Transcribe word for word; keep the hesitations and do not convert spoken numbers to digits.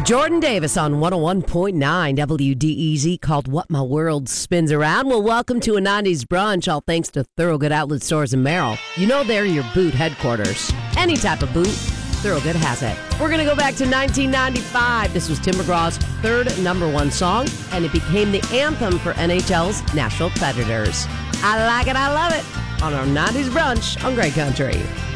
Jordan Davis on one oh one point nine W D E Z called What My World Spins Around. Well, welcome to a nineties brunch, all thanks to Thoroughgood Outlet Stores in Merrill. You know they're your boot headquarters. Any type of boot, Thoroughgood has it. We're going to go back to nineteen ninety-five. This was Tim McGraw's third number one song, and it became the anthem for N H L's Nashville Predators. I like it, I love it, on our nineties brunch on Great Country.